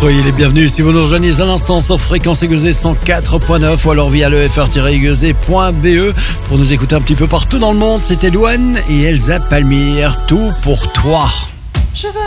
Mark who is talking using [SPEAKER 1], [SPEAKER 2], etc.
[SPEAKER 1] Soyez les bienvenus si vous nous rejoignez à l'instant sur Fréquence Aiguisée 104.9 ou alors via le fr-aiguisée.be pour nous écouter un petit peu partout dans le monde. C'était Louane et Elsa Palmyre, tout pour toi.